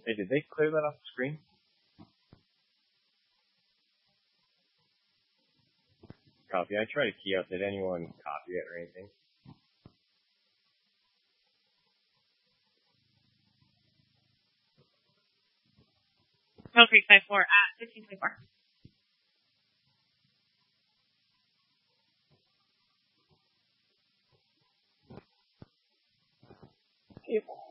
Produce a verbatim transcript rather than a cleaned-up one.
Hey, did they clear that off the screen? Copy. I tried to key out. Did anyone copy it or anything? Mill Creek five four at fifteen twenty-four. Yep.